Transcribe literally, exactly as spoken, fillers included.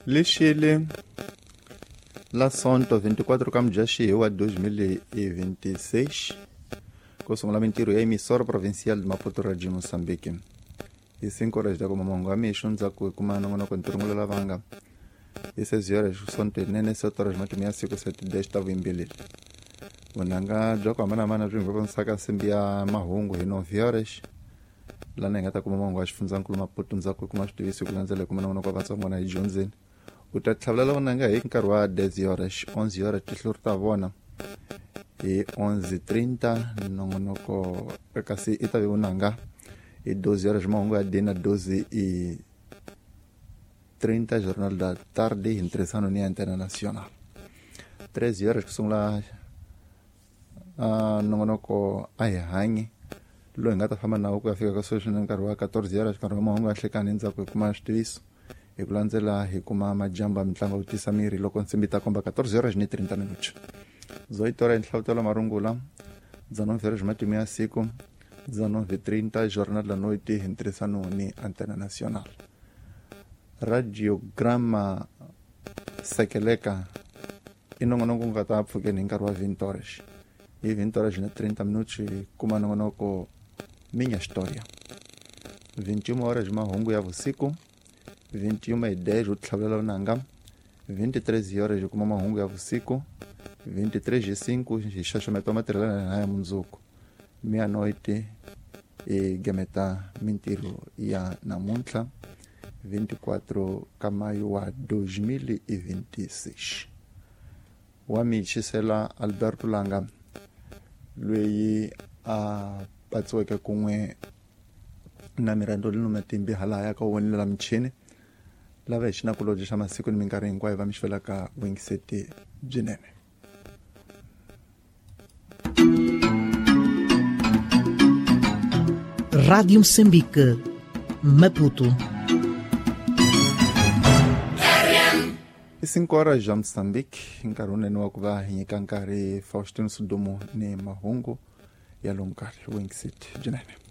Lixile la Sonto vinte e quatro Camjashi wa dois mil e vinte e seis, com o mintiru ya emissora provincial de Maputo Radio Moçambique. E cinco horas da como mongo amisho nzaku kuma nongono konturungulo la vanga. E seis horas sonto nene sete horas matumia siku sete desta vimbili. Unanga joko amana mana jumbo konsaka simbia mahungu hino nove horas. La nengata kuma mongo ashifunza nkulu Maputo nzaku kuma shtuisi kulanzele kuma nongono kwa vatsa mwana ijonzeni. Utatlavela unanga e nkarwa dez horas, onze horas tislurta vona. E onze e trinta nongonoko kasi itawe unanga. E doze horas mongo adena doze e trinta Jornal da Tarde interessando na Antena Nacional. treze horas que são lá uh, nongonoko ai hangi lo engata fama na uko afika kasoshi nkarwa quatorze horas karwa mongo ahlekana nza ku kuma shtiso e kulanzela hi kuma majamba mtlanga utisa miri loko nsimbita komba quatorze horas ni trinta minutos. dezoito horas nhlautola marungula dezenove horas matumia siku dezenove e trinta Jornal da Noite interessando na Antena Nacional. Radiograma Sekeleka inongonoko ngata apfuke ni nkarwa vinte horas. E vinte horas na trinta minutos kuma nongonoko minha história. vinte e uma horas mahungu ya usiku. vinte e uma e dez utlavela unanga. vinte e três horas kuma mahungu ya usiku. vinte e três e cinco xaxameta matrela na munzuko. Meia-noite e gameta mintiru ya namuntla. vinte e quatro de maio wa dois mil e vinte e seis. Wami Chisela Alberto Langa lui a patsoeka kunwe na mirando lino matimbi halaya ka woni la mchini lava ishina kulojisha masiku ni mingari ngwa va mishwela ka wingseti jinene. Rádio Moçambique, Maputo. E cinco horas já Moçambique, encarone no akuva hinyikankari Faustino Sudomo ne mahungu ya lomkari wingseti jinene.